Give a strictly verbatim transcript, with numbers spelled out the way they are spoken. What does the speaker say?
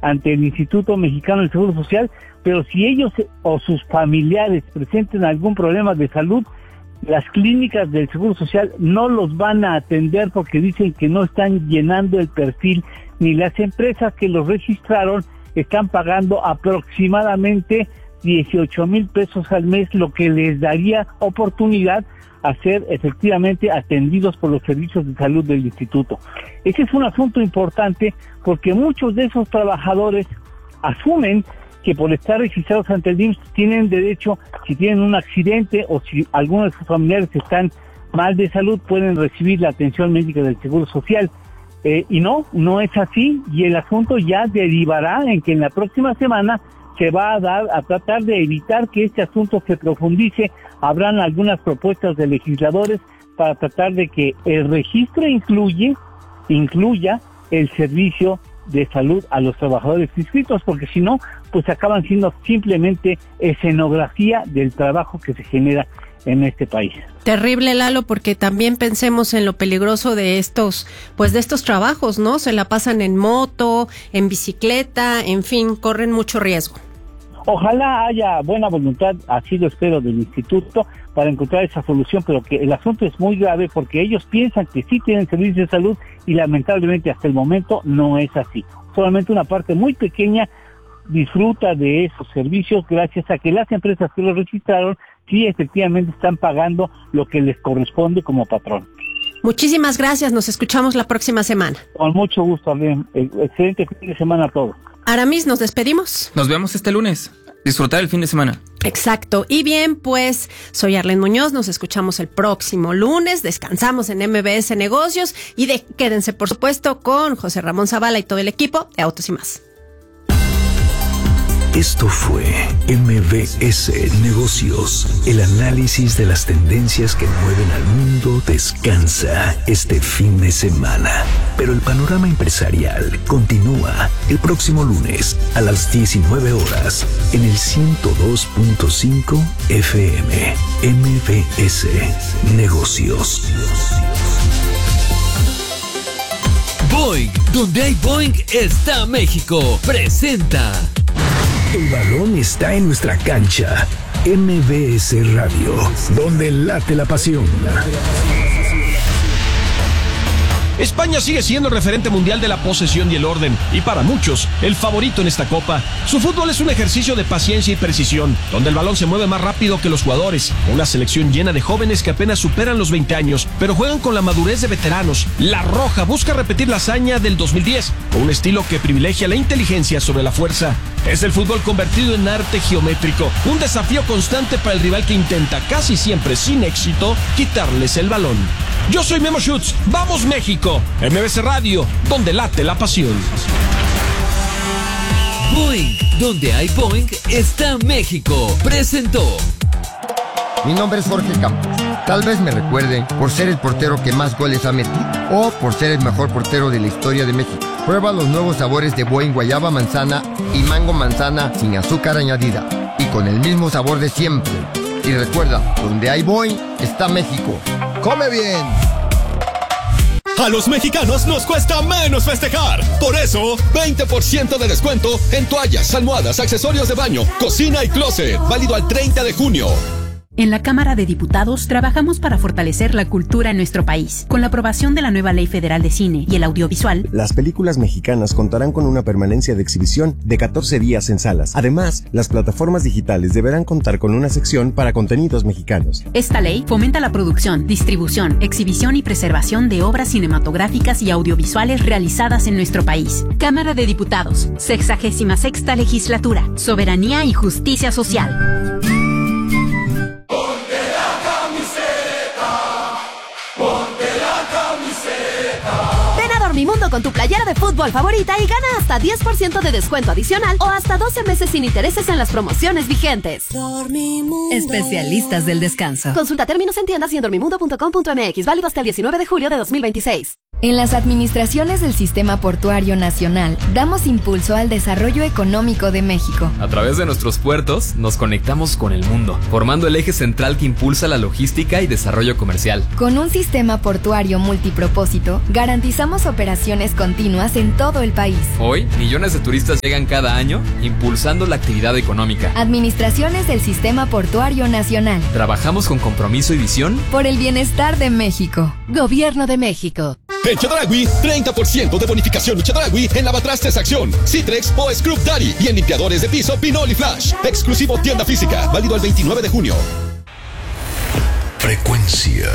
ante el Instituto Mexicano del Seguro Social, pero si ellos o sus familiares presenten algún problema de salud, las clínicas del Seguro Social no los van a atender porque dicen que no están llenando el perfil, ni las empresas que los registraron están pagando aproximadamente dieciocho mil pesos al mes, lo que les daría oportunidad a ser efectivamente atendidos por los servicios de salud del instituto. Ese es un asunto importante porque muchos de esos trabajadores asumen que por estar registrados ante el I M S S tienen derecho, si tienen un accidente o si algunos de sus familiares están mal de salud, pueden recibir la atención médica del Seguro Social. Eh, y no, no es así, y el asunto ya derivará en que en la próxima semana se va a dar a tratar de evitar que este asunto se profundice. Habrán algunas propuestas de legisladores para tratar de que el registro incluye, incluya el servicio de salud a los trabajadores inscritos, porque si no, pues acaban siendo simplemente escenografía del trabajo que se genera en este país. Terrible, Lalo, porque también pensemos en lo peligroso de estos, pues de estos trabajos, ¿no? Se la pasan en moto, en bicicleta, en fin, corren mucho riesgo. Ojalá haya buena voluntad, así lo espero, del instituto para encontrar esa solución, pero que el asunto es muy grave porque ellos piensan que sí tienen servicios de salud y lamentablemente hasta el momento no es así. Solamente una parte muy pequeña disfruta de esos servicios gracias a que las empresas que los registraron sí efectivamente están pagando lo que les corresponde como patrón. Muchísimas gracias, nos escuchamos la próxima semana. Con mucho gusto, Arlene. Excelente fin de semana a todos. Aramis, nos despedimos. Nos vemos este lunes. Disfrutar el fin de semana. Exacto. Y bien, pues soy Arlene Muñoz, nos escuchamos el próximo lunes, descansamos en M B S Negocios y de, quédense por supuesto con José Ramón Zavala y todo el equipo de Autos y Más. Esto fue M B S Negocios. El análisis de las tendencias que mueven al mundo descansa este fin de semana. Pero el panorama empresarial continúa el próximo lunes a las diecinueve horas en el ciento dos punto cinco F M. M B S Negocios. Boing, donde hay Boing está México. Presenta. El balón está en nuestra cancha. M B S Radio, donde late la pasión. España sigue siendo el referente mundial de la posesión y el orden, y para muchos, el favorito en esta copa. Su fútbol es un ejercicio de paciencia y precisión, donde el balón se mueve más rápido que los jugadores. Una selección llena de jóvenes que apenas superan los veinte años, pero juegan con la madurez de veteranos. La Roja busca repetir la hazaña del dos mil diez, con un estilo que privilegia la inteligencia sobre la fuerza. Es el fútbol convertido en arte geométrico, un desafío constante para el rival que intenta, casi siempre sin éxito, quitarles el balón. Yo soy Memo Schutz, ¡vamos México! M B S Radio, donde late la pasión. Boing, donde hay Boing está México. Presentó. Mi nombre es Jorge Campos. Tal vez me recuerden por ser el portero que más goles ha metido o por ser el mejor portero de la historia de México. Prueba los nuevos sabores de Boing guayaba manzana y mango manzana sin azúcar añadida y con el mismo sabor de siempre. Y recuerda, donde hay Boing está México. ¡Come bien! A los mexicanos nos cuesta menos festejar. Por eso, veinte por ciento de descuento en toallas, almohadas, accesorios de baño, cocina y closet. Válido al treinta de junio. En la Cámara de Diputados trabajamos para fortalecer la cultura en nuestro país. Con la aprobación de la nueva Ley Federal de Cine y el Audiovisual, las películas mexicanas contarán con una permanencia de exhibición de catorce días en salas. Además, las plataformas digitales deberán contar con una sección para contenidos mexicanos. Esta ley fomenta la producción, distribución, exhibición y preservación de obras cinematográficas y audiovisuales realizadas en nuestro país. Cámara de Diputados, sexagésima sexta legislatura, soberanía y justicia social. Dormimundo con tu playera de fútbol favorita y gana hasta diez por ciento de descuento adicional o hasta doce meses sin intereses en las promociones vigentes. Dormimundo. Especialistas del descanso. Consulta términos en tiendas y en dormimundo punto com punto m x. Válido hasta el diecinueve de julio de dos mil veintiséis. En las administraciones del Sistema Portuario Nacional, damos impulso al desarrollo económico de México. A través de nuestros puertos, nos conectamos con el mundo, formando el eje central que impulsa la logística y desarrollo comercial. Con un sistema portuario multipropósito, garantizamos operaciones continuas en todo el país. Hoy, millones de turistas llegan cada año, impulsando la actividad económica. Administraciones del Sistema Portuario Nacional. Trabajamos con compromiso y visión por el bienestar de México. Gobierno de México. En Chedraui, treinta por ciento de bonificación Chedraui en lavatrastes Acción, Citrex o Scrub Daddy y en limpiadores de piso Pinol y Flash. Exclusivo tienda física, válido el veintinueve de junio. Frecuencia